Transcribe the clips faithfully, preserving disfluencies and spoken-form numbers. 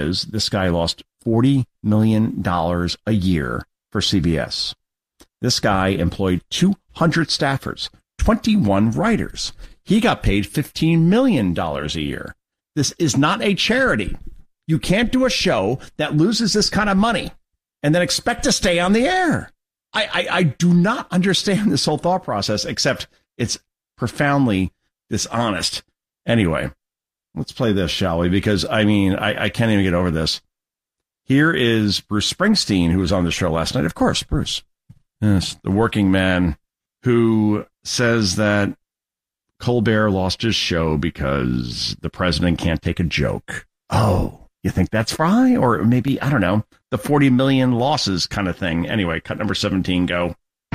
is this guy lost forty million dollars a year for C B S. This guy employed two hundred staffers, twenty-one writers. He got paid fifteen million dollars a year. This is not a charity. You can't do a show that loses this kind of money and then expect to stay on the air. I, I, I do not understand this whole thought process, except it's profoundly dishonest. Anyway, let's play this, shall we? Because, I mean, I, I can't even get over this. Here is Bruce Springsteen, who was on the show last night. Of course, Bruce. Yes, the working man who says that Colbert lost his show because the president can't take a joke. Oh, you think that's Fry? Or maybe, I don't know, the forty million losses kind of thing. Anyway, cut number seventeen, go.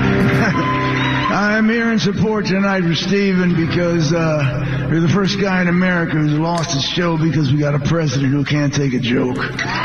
I'm here in support tonight for Stephen because uh, you're the first guy in America who's lost his show because we got a president who can't take a joke.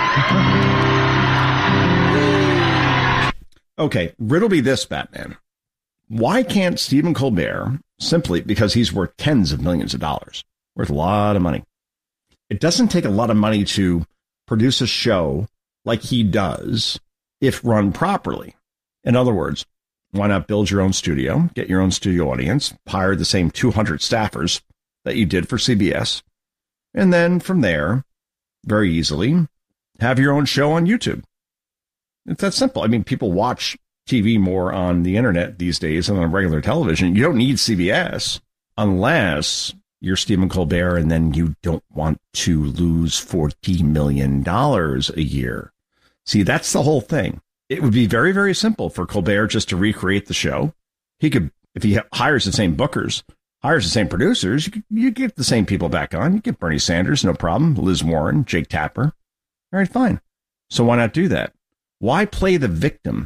Okay, riddle me this, Batman. Why can't Stephen Colbert, simply because he's worth tens of millions of dollars, worth a lot of money? It doesn't take a lot of money to produce a show like he does if run properly. In other words, why not build your own studio, get your own studio audience, hire the same two hundred staffers that you did for C B S, and then from there, very easily, have your own show on YouTube. It's that simple. I mean, people watch T V more on the internet these days than on regular television. You don't need C B S unless you're Stephen Colbert and then you don't want to lose forty million dollars a year. See, that's the whole thing. It would be very, very simple for Colbert just to recreate the show. He could, if he hires the same bookers, hires the same producers, you, could, you get the same people back on. You get Bernie Sanders, no problem. Liz Warren, Jake Tapper. All right, fine. So why not do that? Why play the victim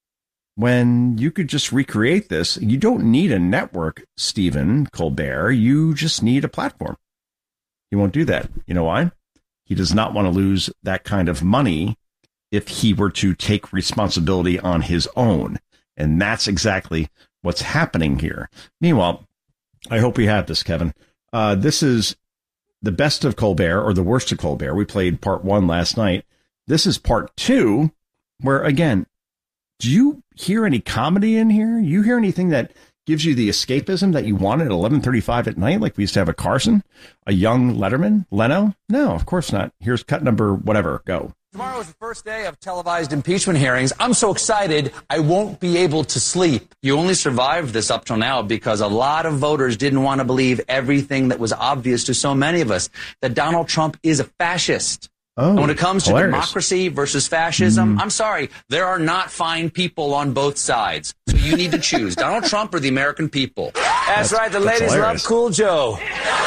when you could just recreate this? You don't need a network, Stephen Colbert. You just need a platform. He won't do that. You know why? He does not want to lose that kind of money if he were to take responsibility on his own. And that's exactly what's happening here. Meanwhile, I hope we have this, Kevin. Uh, this is the best of Colbert, or the worst of Colbert. We played part one last night. This is part two, where, again, do you hear any comedy in here? You hear anything that gives you the escapism that you want at eleven thirty-five at night, like we used to have a Carson, a young Letterman, Leno? No, of course not. Here's cut number whatever. Go. Tomorrow is the first day of televised impeachment hearings. I'm so excited, I won't be able to sleep. You only survived this up till now because a lot of voters didn't want to believe everything that was obvious to so many of us, that Donald Trump is a fascist. Oh, and when it comes to hilarious. democracy versus fascism, Mm. I'm sorry, there are not fine people on both sides. So you need to choose Donald Trump or the American people. That's, That's right, the that's ladies hilarious. love Cool Joe.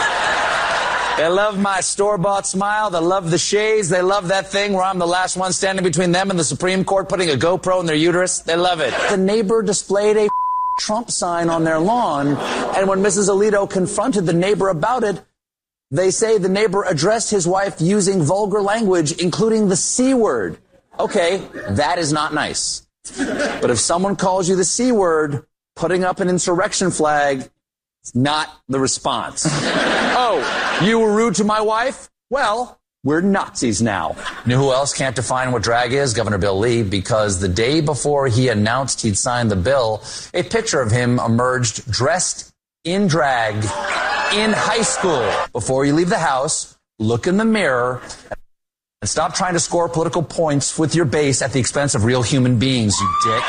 They love my store-bought smile. They love the shades. They love that thing where I'm the last one standing between them and the Supreme Court putting a GoPro in their uterus. They love it. The neighbor displayed a Trump sign on their lawn, and when Missus Alito confronted the neighbor about it, they say the neighbor addressed his wife using vulgar language, including the C word. Okay, that is not nice. But if someone calls you the C word, putting up an insurrection flag, it's not the response. Oh, you were rude to my wife? Well, we're Nazis now. You know who else can't define what drag is? Governor Bill Lee, because the day before he announced he'd signed the bill, a picture of him emerged dressed in drag in high school. Before you leave the house, look in the mirror and stop trying to score political points with your base at the expense of real human beings, you dick.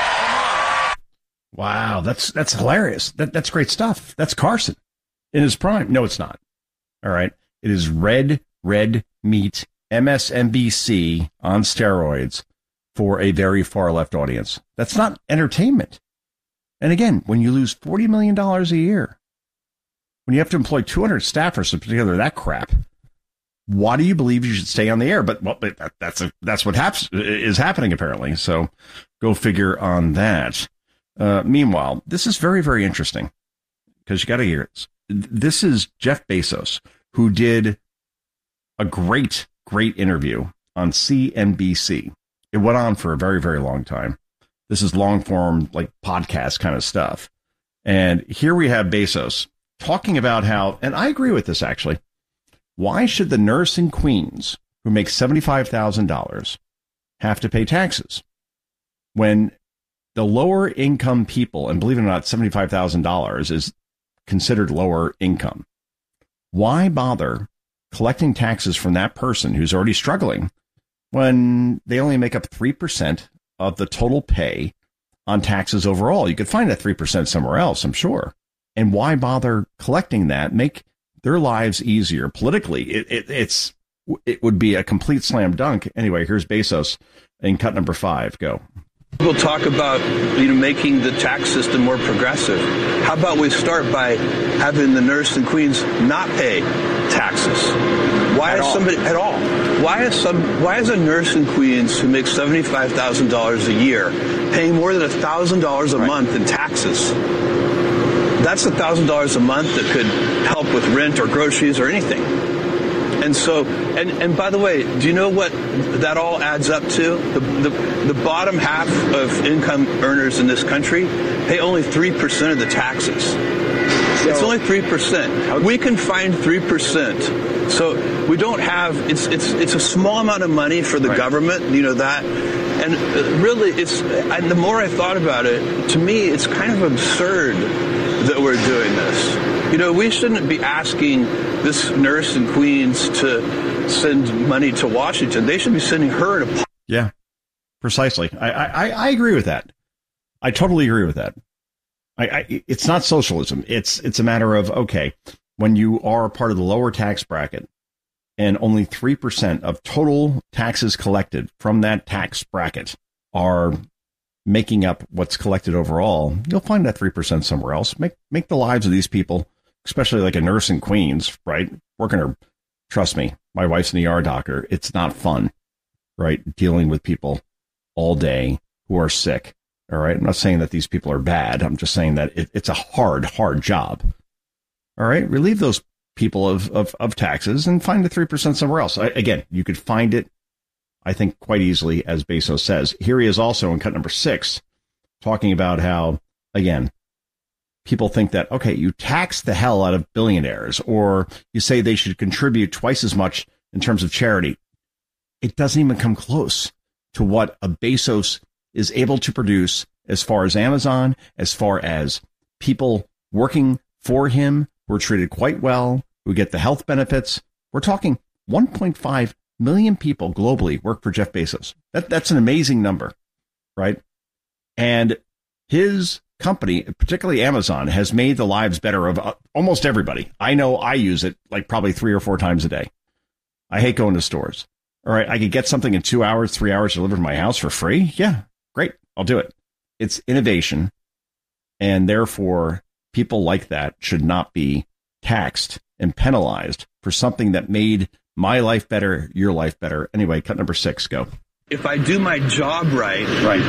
Wow, that's that's hilarious. That that's great stuff. That's Carson in his prime. No, it's not. All right. It is red, red meat, M S N B C on steroids for a very far left audience. That's not entertainment. And again, when you lose forty million dollars a year, when you have to employ two hundred staffers to put together that crap, why do you believe you should stay on the air? But, well, but that, that's a, that's what happens, is happening, apparently. So go figure on that. Uh, meanwhile, this is very, very interesting because you got to hear it. This is Jeff Bezos, who did a great, great interview on C N B C. It went on for a very, very long time. This is long form, like podcast kind of stuff. And here we have Bezos talking about how, and I agree with this actually, why should the nurse in Queens, who make seventy-five thousand dollars have to pay taxes when the lower income people, and believe it or not, seventy-five thousand dollars is considered lower income. Why bother collecting taxes from that person who's already struggling when they only make up three percent of the total pay on taxes overall? You could find that three percent somewhere else, I'm sure. And why bother collecting that? Make their lives easier politically. It, it, it's it would be a complete slam dunk. Anyway, here's Bezos in cut number five. Go. We'll talk about, you know, making the tax system more progressive. How about we start by having the nurse in Queens not pay taxes? Why is somebody at all? Why is some? Why is a nurse in Queens who makes seventy-five thousand dollars a year paying more than a thousand dollars a right. month in taxes? That's a thousand dollars a month that could help with rent or groceries or anything. And so, and, and by the way, do you know what that all adds up to? The, the, the bottom half of income earners in this country pay only three percent of the taxes. So, it's only three percent. We can find three percent. So we don't have, it's, it's, it's a small amount of money for the right. government, you know that. And really, it's, and the more I thought about it, to me, it's kind of absurd that we're doing this. You know, we shouldn't be asking this nurse in Queens to send money to Washington. They should be sending her to. Yeah, precisely. I, I, I agree with that. I totally agree with that. I, I, it's not socialism. It's it's a matter of, okay, when you are part of the lower tax bracket and only three percent of total taxes collected from that tax bracket are making up what's collected overall, you'll find that three percent somewhere else. Make make the lives of these people, especially like a nurse in Queens, right? Working her, trust me, my wife's an E R doctor. It's not fun, right? Dealing with people all day who are sick. All right. I'm not saying that these people are bad. I'm just saying that it, it's a hard, hard job. All right. Relieve those people of, of, of taxes and find the three percent somewhere else. I, again, you could find it, I think, quite easily, as Bezos says. Here he is also in cut number six, talking about how, again, people think that, okay, you tax the hell out of billionaires, or you say they should contribute twice as much in terms of charity. It doesn't even come close to what a Bezos is able to produce as far as Amazon, as far as people working for him who are treated quite well, who get the health benefits. We're talking one point five million people globally work for Jeff Bezos. That, that's an amazing number, right? And his company, particularly Amazon, has made the lives better of uh, almost everybody. I know I use it like probably three or four times a day. I hate going to stores. All right, I could get something in two hours, three hours delivered to my house for free. Yeah, great. I'll do it. It's innovation. And therefore, people like that should not be taxed and penalized for something that made my life better, your life better. Anyway, cut number six, go. If I do my job right, right.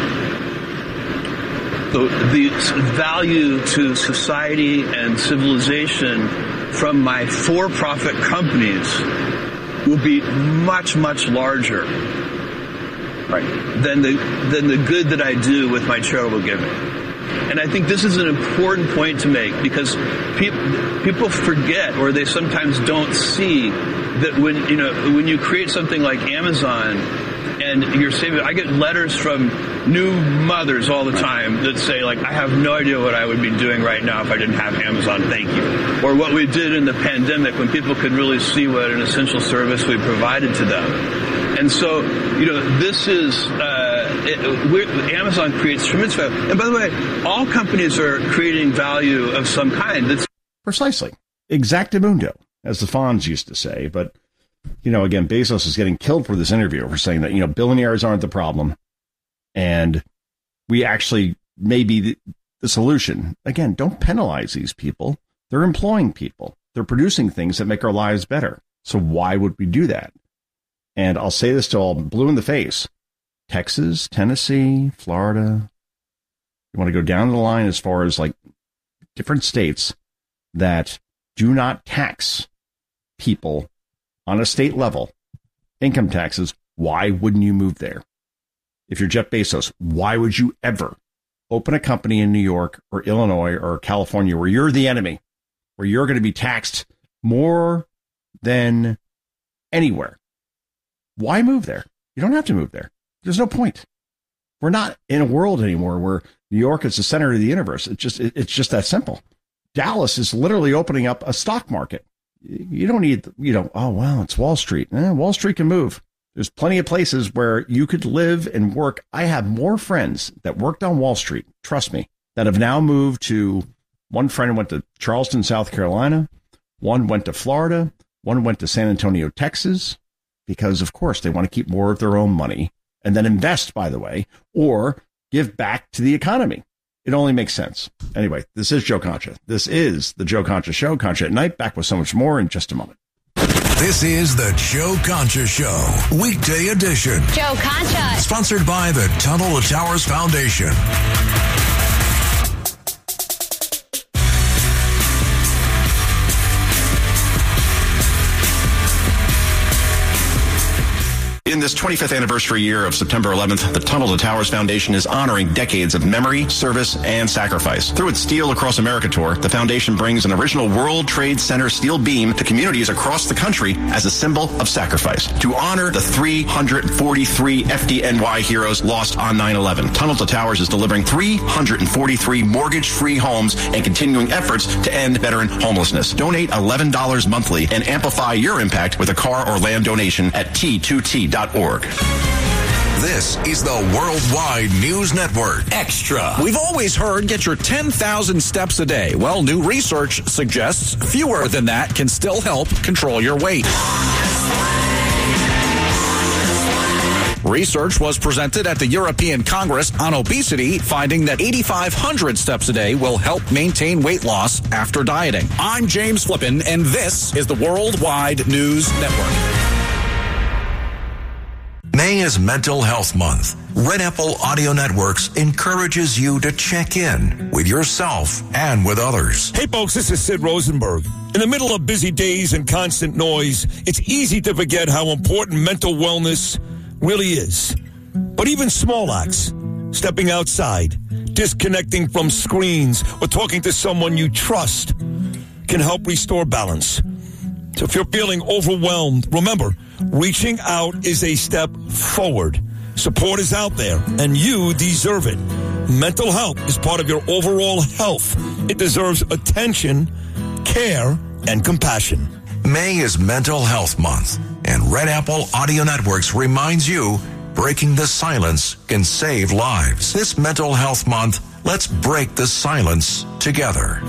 the, the value to society and civilization from my for-profit companies will be much, much larger right. than the than the good that I do with my charitable giving. And I think this is an important point to make, because pe- people forget, or they sometimes don't see, that when you know when you create something like Amazon and you're saving, I get letters from new mothers all the time that say, like, I have no idea what I would be doing right now if I didn't have Amazon, thank you. Or what we did in the pandemic when people could really see what an essential service we provided to them. And so, you know, this is, uh, it, we're, Amazon creates tremendous value. And by the way, all companies are creating value of some kind. That's precisely. Exactamundo, as the Fonz used to say. But, you know, again, Bezos is getting killed for this interview for saying that, you know, billionaires aren't the problem. And we actually may be the, the solution. Again, don't penalize these people. They're employing people. They're producing things that make our lives better. So why would we do that? And I'll say this to all blue in the face. Texas, Tennessee, Florida. You want to go down the line as far as like different states that do not tax people on a state level, income taxes. Why wouldn't you move there? If you're Jeff Bezos, why would you ever open a company in New York or Illinois or California where you're the enemy, where you're going to be taxed more than anywhere? Why move there? You don't have to move there. There's no point. We're not in a world anymore where New York is the center of the universe. It's just, it, it's just that simple. Dallas is literally opening up a stock market. You don't need, you know, oh, well, it's Wall Street. Eh, Wall Street can move. There's plenty of places where you could live and work. I have more friends that worked on Wall Street, trust me, that have now moved to, one friend went to Charleston, South Carolina. One went to Florida. One went to San Antonio, Texas, because, of course, they want to keep more of their own money and then invest, by the way, or give back to the economy. It only makes sense. Anyway, this is Joe Concha. This is the Joe Concha Show. Concha at Night, back with so much more in just a moment. This is the Joe Concha Show, weekday edition. Joe Concha. Sponsored by the Tunnel to Towers Foundation. In this twenty-fifth anniversary year of September eleventh, the Tunnel to Towers Foundation is honoring decades of memory, service, and sacrifice. Through its Steel Across America tour, the foundation brings an original World Trade Center steel beam to communities across the country as a symbol of sacrifice. To honor the three hundred forty-three F D N Y heroes lost on nine eleven, Tunnel to Towers is delivering three hundred forty-three mortgage-free homes and continuing efforts to end veteran homelessness. Donate eleven dollars monthly and amplify your impact with a car or land donation at T two T dot org. This is the Worldwide News Network Extra. We've always heard get your ten thousand steps a day. Well, new research suggests fewer than that can still help control your weight. Research was presented at the European Congress on Obesity, finding that eighty-five hundred steps a day will help maintain weight loss after dieting. I'm James Flippin, and this is the Worldwide News Network. May is Mental Health Month. Red Apple Audio Networks encourages you to check in with yourself and with others. Hey folks, this is Sid Rosenberg. In the middle of busy days and constant noise, it's easy to forget how important mental wellness really is. But even small acts, stepping outside, disconnecting from screens, or talking to someone you trust can help restore balance. So if you're feeling overwhelmed, remember, reaching out is a step forward. Support is out there, and you deserve it. Mental health is part of your overall health. It deserves attention, care, and compassion. May is Mental Health Month, and Red Apple Audio Networks reminds you, breaking the silence can save lives. This Mental Health Month, let's break the silence together.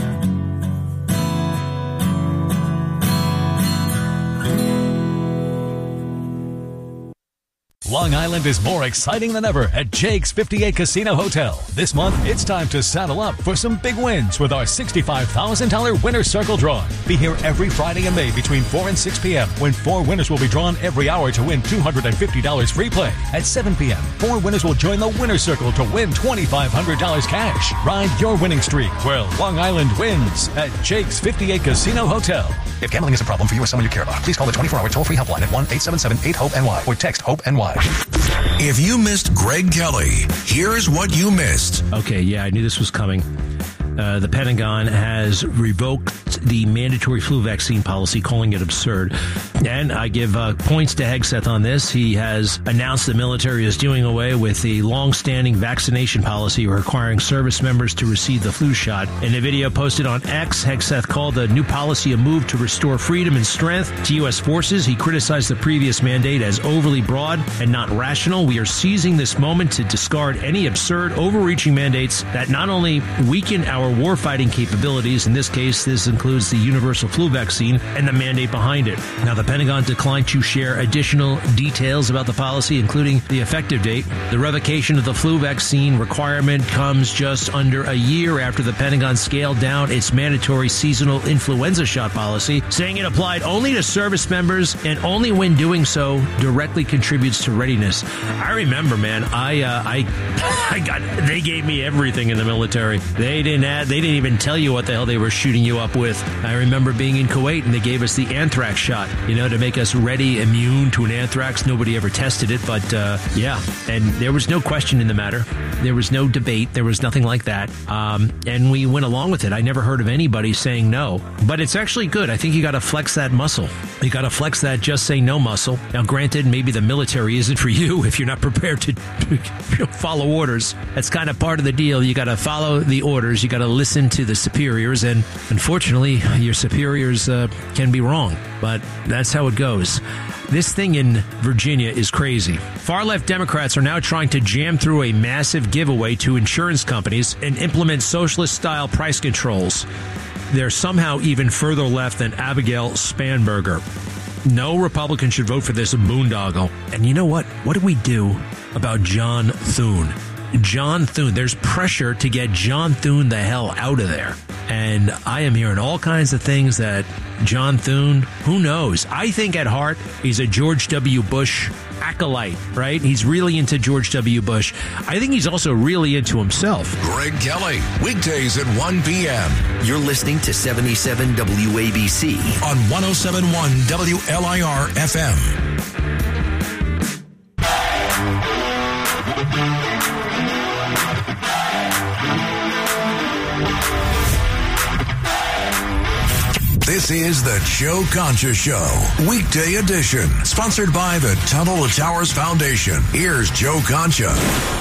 Long Island is more exciting than ever at Jake's fifty-eight Casino Hotel. This month, it's time to saddle up for some big wins with our sixty-five thousand dollars Winner's Circle drawing. Be here every Friday in May between four and six p.m. when four winners will be drawn every hour to win two hundred fifty dollars free play. At seven p.m., four winners will join the Winner's Circle to win twenty-five hundred dollars cash. Ride your winning streak where Long Island wins at Jake's fifty-eight Casino Hotel. If gambling is a problem for you or someone you care about, please call the twenty-four hour toll-free helpline at one eight seven seven eight hope N Y or text HOPE-NY. If you missed Greg Kelly, here's what you missed. Okay, yeah, I knew this was coming. Uh, the Pentagon has revoked the mandatory flu vaccine policy, calling it absurd. And I give uh, points to Hegseth on this. He has announced the military is doing away with the long-standing vaccination policy requiring service members to receive the flu shot. In a video posted on X, Hegseth called the new policy a move to restore freedom and strength to U S forces. He criticized the previous mandate as overly broad and not rational. We are seizing this moment to discard any absurd, overreaching mandates that not only weaken our warfighting capabilities. In this case, this includes the universal flu vaccine and the mandate behind it. Now, the Pentagon declined to share additional details about the policy, including the effective date. The revocation of the flu vaccine requirement comes just under a year after the Pentagon scaled down its mandatory seasonal influenza shot policy, saying it applied only to service members and only when doing so directly contributes to readiness. I remember, man, I, uh, I, I got, they gave me everything in the military. They didn't ad. They didn't even tell you what the hell they were shooting you up with. I remember being in Kuwait and they gave us the anthrax shot, you know, to make us ready, immune to an anthrax. Nobody ever tested it, but uh, yeah. And there was no question in the matter. There was no debate. There was nothing like that. Um, and we went along with it. I never heard of anybody saying no. But it's actually good. I think you got to flex that muscle. You got to flex that just say no muscle. Now, granted, maybe the military isn't for you if you're not prepared to follow orders. That's kind of part of the deal. You got to follow the orders. You got to listen to the superiors. And unfortunately, your superiors uh, can be wrong. But that's how it goes. This thing in Virginia is crazy. Far-left Democrats are now trying to jam through a massive giveaway to insurance companies and implement socialist-style price controls. They're somehow even further left than Abigail Spanberger. No Republican should vote for this boondoggle. And you know what? What do we do about John Thune? John Thune. There's pressure to get John Thune the hell out of there. And I am hearing all kinds of things that John Thune, who knows? I think at heart, he's a George W. Bush acolyte, right? He's really into George W. Bush. I think he's also really into himself. Greg Kelly, weekdays at one p.m. You're listening to seventy-seven W A B C on one oh seven point one W L I R F M. This is the Joe Concha Show, weekday edition, sponsored by the Tunnel to Towers Foundation. Here's Joe Concha.